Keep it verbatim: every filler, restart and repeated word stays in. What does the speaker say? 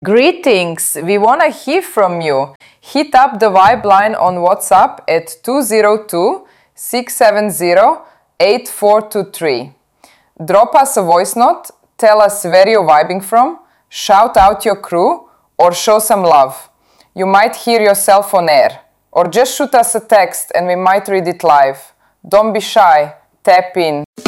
Greetings! We want to hear from you. Hit up the Vibe line on WhatsApp at two zero two, six seven zero, eight four two three. Drop us a voice note, tell us where you're vibing from, shout out your crew, or show some love. You might hear yourself on air. Or just shoot us a text and we might read it live. Don't be shy, tap in.